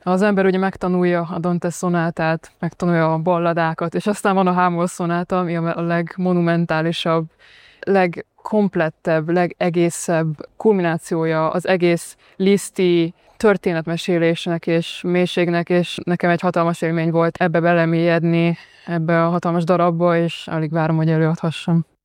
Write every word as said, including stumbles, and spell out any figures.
Az ember ugye megtanulja a Dante szonátát, megtanulja a balladákat, és aztán van a Hámol szonáta, ami a legmonumentálisabb, legkomplettebb, legegészebb kulminációja az egész Liszti történetmesélésnek és mélységnek, és nekem egy hatalmas élmény volt ebbe belemélyedni, ebbe a hatalmas darabba, és alig várom, hogy előadhassam.